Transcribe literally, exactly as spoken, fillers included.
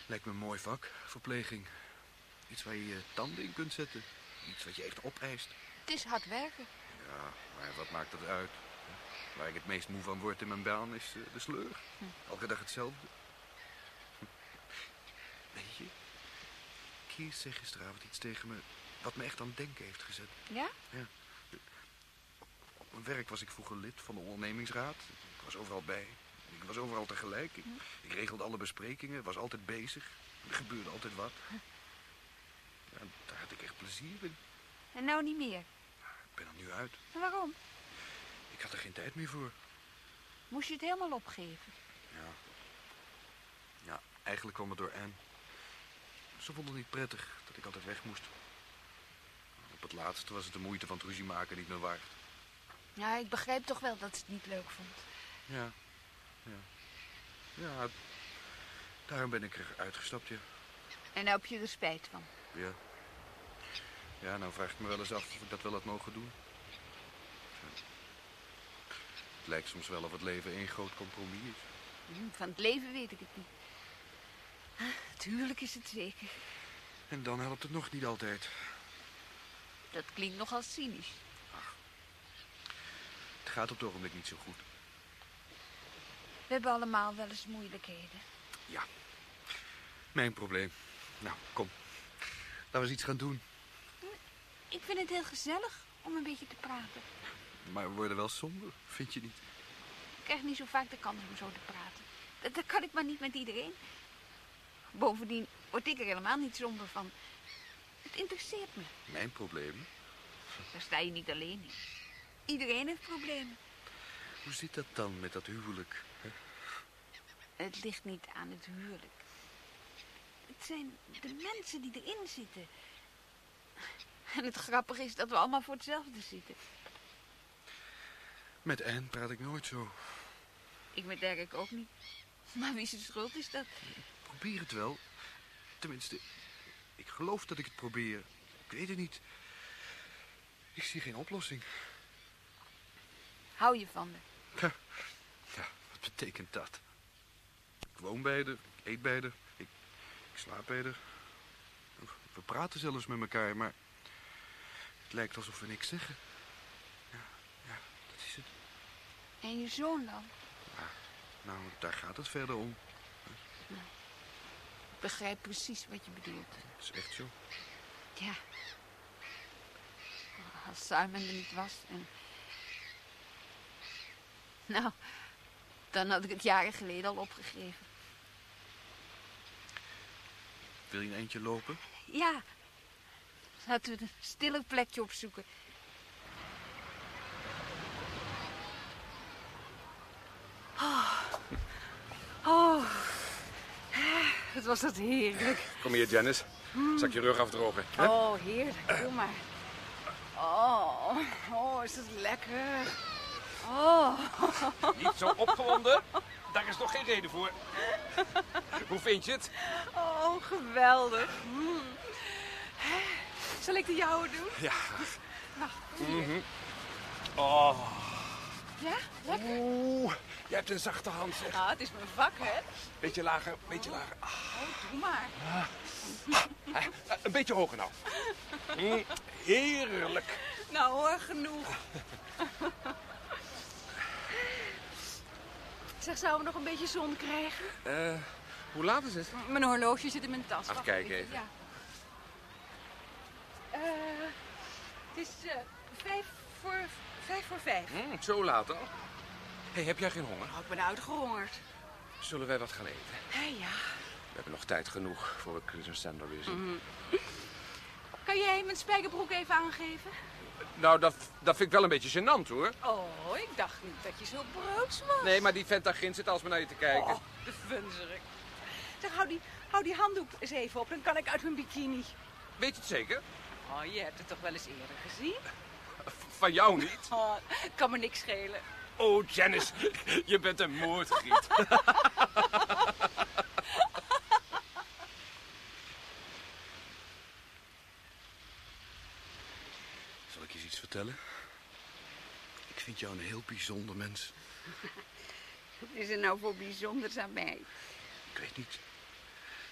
Lijkt me een mooi vak, verpleging. Iets waar je je tanden in kunt zetten. Iets wat je echt opeist. Het is hard werken. Ja, maar wat maakt dat uit? Waar ik het meest moe van word in mijn baan is uh, de sleur. Hm. Elke dag hetzelfde. Hm. Weet je, Kees zei gisteravond iets tegen me wat me echt aan het denken heeft gezet. Ja? Ja. Op mijn werk was ik vroeger lid van de ondernemingsraad. Ik was overal bij. Ik was overal tegelijk. Ik, ik regelde alle besprekingen, was altijd bezig. Er gebeurde altijd wat. Ja, daar had ik echt plezier in. En nou niet meer? Ik ben er nu uit. En waarom? Ik had er geen tijd meer voor. Moest je het helemaal opgeven? Ja. Ja, eigenlijk kwam het door Anne. Ze vond het niet prettig dat ik altijd weg moest. Op het laatste was het de moeite van het ruzie maken niet meer waard. Ja, ik begrijp toch wel dat ze het niet leuk vond. Ja. Ja. Ja, daarom ben ik er uitgestapt, ja. En nou heb je er spijt van? Ja. Ja, nou vraag ik me wel eens af of ik dat wel had mogen doen. Ja. Het lijkt soms wel of het leven één groot compromis is. Van het leven weet ik het niet. Het huwelijk is het zeker. En dan helpt het nog niet altijd. Dat klinkt nogal cynisch. Ach. Het gaat op het ogenblik niet zo goed. We hebben allemaal wel eens moeilijkheden. Ja. Mijn probleem. Nou, kom. Laten we eens iets gaan doen. Ik vind het heel gezellig om een beetje te praten. Maar we worden wel somber, vind je niet? Ik krijg niet zo vaak de kans om zo te praten. Dat, dat kan ik maar niet met iedereen. Bovendien word ik er helemaal niet somber van. Het interesseert me. Mijn probleem? Daar sta je niet alleen in. Iedereen heeft problemen. Hoe zit dat dan met dat huwelijk? Hè? Het ligt niet aan het huwelijk. Het zijn de mensen die erin zitten. En het grappige is dat we allemaal voor hetzelfde zitten. Met Anne praat ik nooit zo. Ik met Dirk ook niet. Maar wie zijn schuld is dat? Ik probeer het wel. Tenminste, ik geloof dat ik het probeer. Ik weet het niet. Ik zie geen oplossing. Hou je van haar? Ja, ja, wat betekent dat? Ik woon bij haar, ik eet bij haar, ik, ik slaap bij haar. We praten zelfs met elkaar, maar het lijkt alsof we niks zeggen. Ja, ja, dat is het. En je zoon dan? Ja, nou, daar gaat het verder om. Nou, ik begrijp precies wat je bedoelt. Dat is echt zo. Ja. Als Simon er niet was en... Nou, dan had ik het jaren geleden al opgegeven. Wil je een eindje lopen? Ja. Laten we een stiller plekje opzoeken. Oh. Oh. Het was dat heerlijk. Kom hier, Janice. Zal ik je rug afdrogen? Hè? Oh, heerlijk. Doe maar. Oh, oh, is het lekker. Oh. Niet zo opgewonden. Daar is nog geen reden voor. Hoe vind je het? Oh, geweldig. Mm. Zal ik de jouwe doen? Ja. Wacht, kom hier. Mm-hmm. Oh. Ja, lekker? Oeh, jij hebt een zachte hand, zeg. Ah, het is mijn vak, hè? Beetje lager, beetje lager. Ah. Oh, doe maar. Ah, een beetje hoger nou. Mm, heerlijk. Nou hoor, genoeg. Zeg, zouden we nog een beetje zon krijgen? Uh, hoe laat is het? Mijn horloge zit in mijn tas. Ach, kijk even. Ja. Uh, het is uh, vijf voor, vijf voor vijf. Mm, zo laat al. Hey, heb jij geen honger? Oh, ik ben uitgehongerd. Zullen wij wat gaan eten? Hé, ja. We hebben nog tijd genoeg voor we Christmas Sandler weer zien. Mm-hmm. Kan jij mijn spijkerbroek even aangeven? Nou, dat, dat vind ik wel een beetje gênant, hoor. Oh, ik dacht niet dat je zo broods was. Nee, maar die vent daar ginds zit als me naar je te kijken. Oh, de vunzerik. Zeg, hou die, hou die handdoek eens even op, dan kan ik uit mijn bikini. Weet je het zeker? Oh, je hebt het toch wel eens eerder gezien? Van jou niet? Oh, kan me niks schelen. Oh, Janice, je bent een moordgriet. Zal ik je eens iets vertellen? Ik vind jou een heel bijzonder mens. Wat is er nou voor bijzonders aan mij? Ik weet niet.